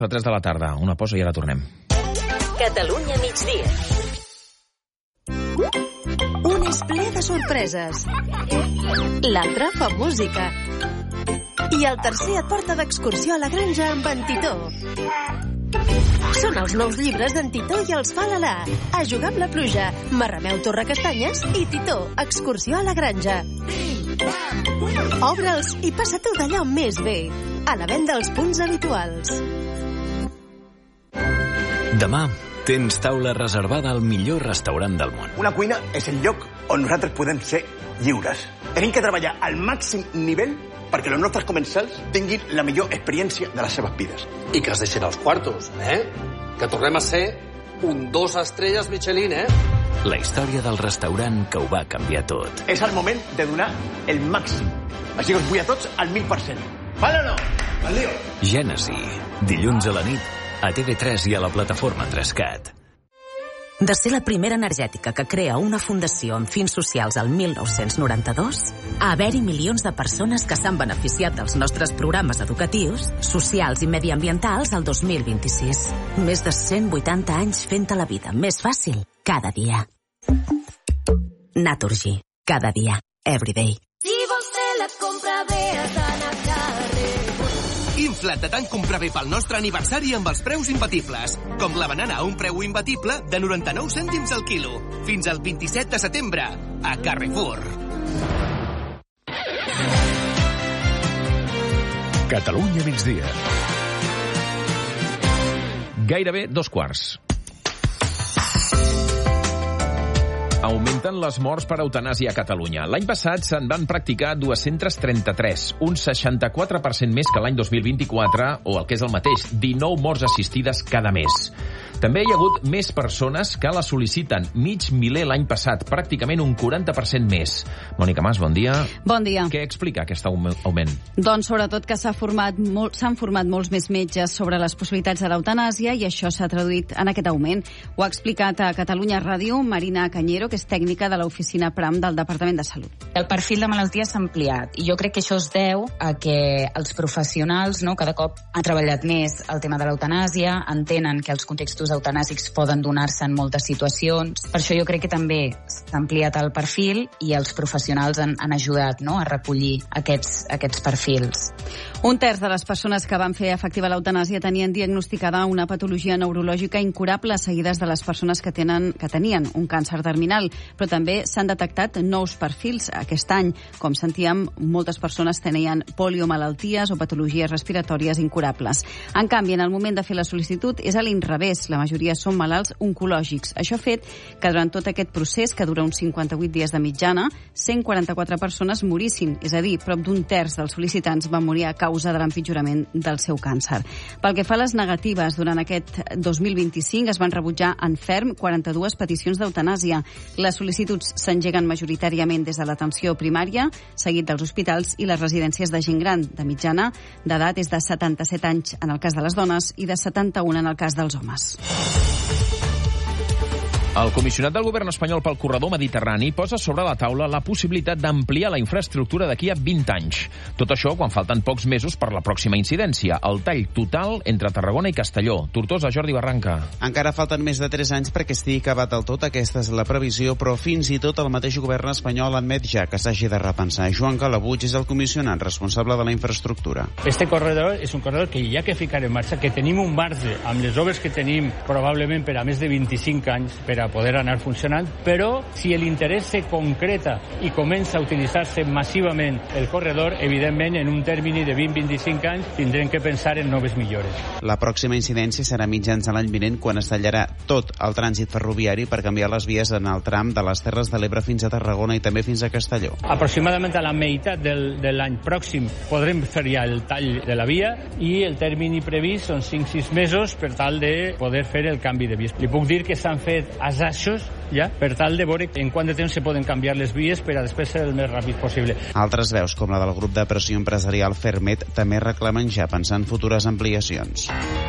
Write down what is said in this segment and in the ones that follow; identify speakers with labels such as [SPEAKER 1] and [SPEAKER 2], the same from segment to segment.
[SPEAKER 1] A 3 de la tarda, una pausa i ara tornem.
[SPEAKER 2] Catalunya migdia.
[SPEAKER 3] Un és ple de sorpreses. L'altre fa música. I el tercer et porta d'excursió a la granja amb en Titó. Són els nous llibres d'en Titó i els fa l'Alà. A jugar amb la pluja, Marrameu Torrecastanyes i Titó, excursió a la granja. Obre'ls i passa-t'ho d'allò més bé. A la venda als punts habituals.
[SPEAKER 4] Demà tens taula reservada al millor restaurant del món.
[SPEAKER 5] Una cuina és el lloc on nosaltres podem ser lliures. Tenim que treballar al màxim nivell perquè els nostres comensals tinguin la millor experiència de les seves vides.
[SPEAKER 6] I que es deixen els quartos, Que tornem a ser un 2 estrelles Michelin,
[SPEAKER 4] La història del restaurant que ho va canviar tot.
[SPEAKER 5] És el moment de donar el màxim. Així que us vull a tots al 1000%. Vale o no? Al lío.
[SPEAKER 4] Gènesi, dilluns a la nit, a TV3 i a la plataforma 3CAT.
[SPEAKER 2] De ser la primera energètica que crea una fundació amb fins socials al 1992, a haver-hi milions de persones que s'han beneficiat dels nostres programes educatius, socials i mediambientals al 2026. Més de 180 anys fent-te la vida més fàcil cada dia. Naturgy. Cada dia. Everyday.
[SPEAKER 7] Si vols fer la compra bé, has d'anar a Carrefour.
[SPEAKER 8] Infla't de tant comprar bé pel nostre aniversari amb els preus imbatibles. Com la banana a un preu imbatible de 99 cèntims al quilo. Fins al 27 de setembre, a Carrefour.
[SPEAKER 1] Catalunya migdia. Gairebé 2:15. Augmenten les morts per eutanàsia a Catalunya. L'any passat se'n van practicar 233, un 64% més que l'any 2024, o el que és el mateix, 19 morts assistides cada mes. També hi ha hagut més persones que la sol·liciten, mig miler l'any passat, pràcticament un 40% més. Mònica Mas, bon dia.
[SPEAKER 9] Bon dia.
[SPEAKER 1] Què explica aquest augment?
[SPEAKER 9] Doncs sobretot que s'han format molts més metges sobre les possibilitats de l'eutanàsia i això s'ha traduït en aquest augment. Ho ha explicat a Catalunya Ràdio Marina Cañero, que és tècnica de l'oficina PRAM del Departament de Salut.
[SPEAKER 10] El perfil de malaltia s'ha ampliat i jo crec que això es deu a que els professionals cada cop han treballat més el tema de l'eutanàsia, entenen que els contextos eutanàsics poden donar-se en moltes situacions. Per això jo crec que també s'ha ampliat el perfil i els professionals han ajudat a recollir aquests perfils.
[SPEAKER 9] Un terç de les persones que van fer efectiva l'eutanàsia tenien diagnosticada una patologia neurològica incurable, seguides de les persones que tenien un càncer terminal, però també s'han detectat nous perfils aquest any. Com sentíem, moltes persones tenien poliomalalties o patologies respiratòries incurables. En canvi, en el moment de fer la sol·licitud és a l'inrevés, la majoria són malalts oncològics. Això ha fet que durant tot aquest procés, que dura uns 58 dies de mitjana, 144 persones morissin, és a dir, prop d'un terç dels sol·licitants van morir a causa de l'empitjorament del seu càncer. Pel que fa a les negatives, durant aquest 2025 es van rebutjar en ferm 42 peticions d'eutanàsia. Les sol·licituds s'engeguen majoritàriament des de l'atenció primària, seguit dels hospitals i les residències de gent gran. De mitjana, d'edat és de 77 anys en el cas de les dones i de 71 en el cas dels homes.
[SPEAKER 1] El comissionat del govern espanyol pel corredor mediterrani posa sobre la taula la possibilitat d'ampliar la infraestructura d'aquí a 20 anys. Tot això quan falten pocs mesos per la pròxima incidència, el tall total entre Tarragona i Castelló. Tortosa, Jordi Barranca.
[SPEAKER 11] Encara falten més de 3 anys perquè estigui acabat del tot, aquesta és la previsió, però fins i tot el mateix govern espanyol admet ja que s'hagi de repensar. Joan Calabuig és el comissionat responsable de la infraestructura.
[SPEAKER 12] Este corredor és un corredor que hi ha que ficar en marxa, que tenim un marge amb les obres que tenim probablement per a més de 25 anys per a poder anar funcionant, però si l'interès se concreta i comença a utilitzar-se massivament el corredor, evidentment en un termini de 20-25 anys tindrem que pensar en noves millores.
[SPEAKER 11] La pròxima incidència serà mitjans de l'any vinent quan es tallarà tot el trànsit ferroviari per canviar les vies en el tram de les Terres de l'Ebre fins a Tarragona i també fins a Castelló.
[SPEAKER 12] Aproximadament a la meitat de l'any pròxim podrem fer ja el tall de la via i el termini previst són 5-6 mesos per tal de poder fer el canvi de vies. Li puc dir que s'han fet assajos ja per tal de veure en quant de temps se poden canviar les vies per a després ser el més ràpid possible.
[SPEAKER 11] Altres veus, com la del grup de pressió empresarial Fermet, també reclamen ja pensar en futures ampliacions.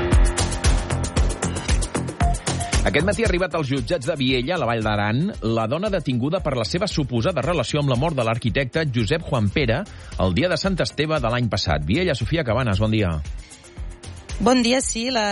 [SPEAKER 1] Aquest matí ha arribat als jutjats de Viella, a la Vall d'Aran, la dona detinguda per la seva suposada relació amb la mort de l'arquitecte Josep Juan Pere el dia de Sant Esteve de l'any passat. Viella, Sofia Cabanes, bon dia.
[SPEAKER 13] Bon dia, sí, la